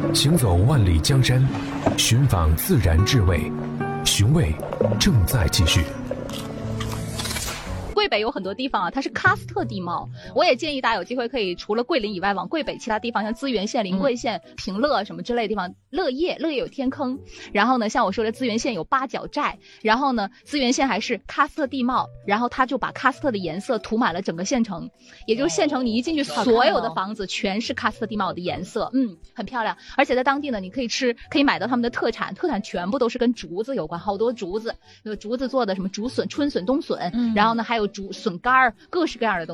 行走万里江山，寻访自然智慧，寻味正在继续。 桂北有很多地方啊，它是喀斯特地貌。我也建议大家有机会可以除了桂林以外，往桂北其他地方，像资源县、临桂县、平乐什么之类的地方。乐业有天坑，然后呢，像我说的资源县有八角寨，然后呢，资源县还是喀斯特地貌，然后他就把喀斯特的颜色涂满了整个县城，也就是县城你一进去，所有的房子全是喀斯特地貌的颜色，很漂亮。而且在当地呢，你可以买到他们的特产全部都是跟竹子有关，好多竹子，有竹子做的什么竹笋、春笋、冬笋，然后呢还有笋干，各式各样的东西。